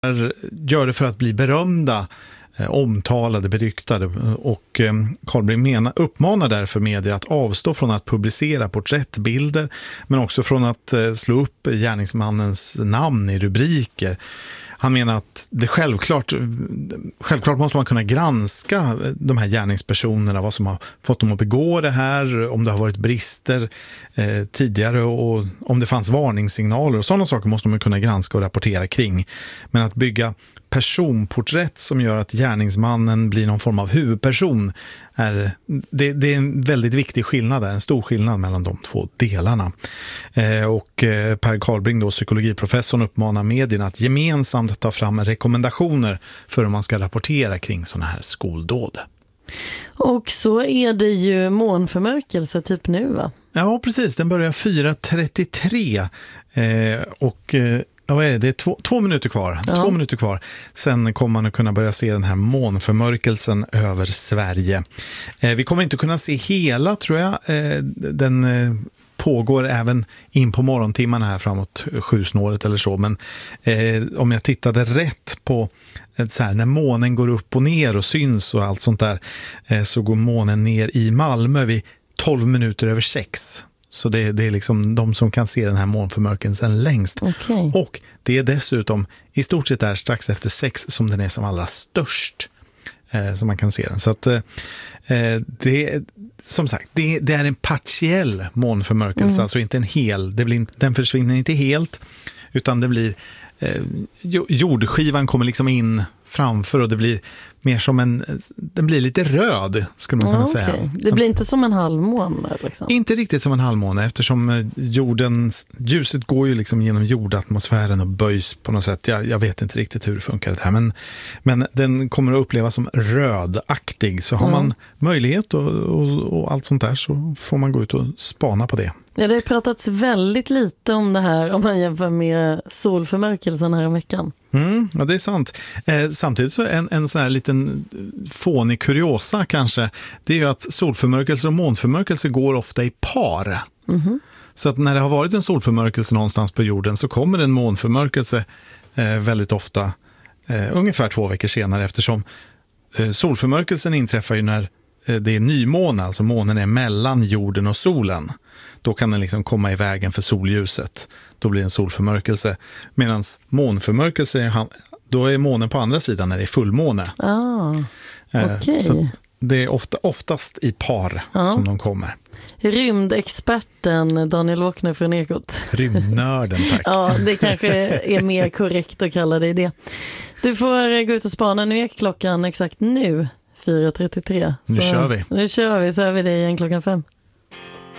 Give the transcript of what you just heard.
gör det för att bli berömda, omtalade, beryktade, och Carlbring uppmanar därför medier att avstå från att publicera porträttbilder, men också från att slå upp gärningsmannens namn i rubriker. Han menar att det självklart måste man kunna granska de här gärningspersonerna, vad som har fått dem att begå det här, om det har varit brister tidigare och om det fanns varningssignaler och sådana saker måste man kunna granska och rapportera kring. Men att bygga personporträtt som gör att gärningsmannen blir någon form av huvudperson det är en väldigt viktig skillnad där, en stor skillnad mellan de två delarna. Och Per Carlbring, då psykologiprofessorn, uppmanar medierna att gemensamt ta fram rekommendationer för hur man ska rapportera kring sådana här skoldåd. Och så är det ju månförmörkelse typ nu, va? Ja, precis. Den börjar 4:33 och vad är det? Det är 2 minuter kvar. Ja. 2 minuter kvar. Sen kommer man att kunna börja se den här månförmörkelsen över Sverige. Vi kommer inte kunna se hela, tror jag. Den pågår även in på morgontimmarna här framåt 7-snåret eller så. Men om jag tittade rätt på så här, när månen går upp och ner och syns och allt sånt där, så går månen ner i Malmö vid 12 minuter över 6. Så det är liksom de som kan se den här månförmörkelsen längst. Okay. Och det är dessutom i stort sett där strax efter 6 som den är som allra störst. Som man kan se den. Så att det, som sagt, det är en partiell månförmörkelse, alltså inte en hel. Den försvinner inte helt, utan det blir jordskivan kommer liksom in framför och det blir mer som den blir lite röd, skulle man kunna säga. Det blir inte som en halvmåne liksom. Inte riktigt som en halvmåne, eftersom ljuset går ju liksom genom jordatmosfären och böjs på något sätt. Jag vet inte riktigt hur det funkar det här, men den kommer att upplevas som rödaktig, så har man möjlighet och allt sånt där, så får man gå ut och spana på det. Ja, det har pratats väldigt lite om det här om man jämför med solförmörkelsen här i veckan. Ja, det är sant. Samtidigt så en sån här liten fånig kuriosa kanske, det är ju att solförmörkelse och månförmörkelse går ofta i par. Så att när det har varit en solförmörkelse någonstans på jorden så kommer en månförmörkelse väldigt ofta ungefär 2 veckor senare, eftersom solförmörkelsen inträffar ju när det är nymåne, alltså månen är mellan jorden och solen. Då kan den liksom komma i vägen för solljuset. Då blir det en solförmörkelse. Medan månförmörkelse, då är månen på andra sidan när det är fullmåne. Okay. Så det är oftast i par som de kommer. Rymdexperten Daniel Åkner från Ekot. Rymdnörden, tack. Ja, det kanske är mer korrekt att kalla det det. Du får gå ut och spana. Nu är klockan exakt nu 4:33. Nu kör vi. Nu kör vi, så är vi det igen 5:00.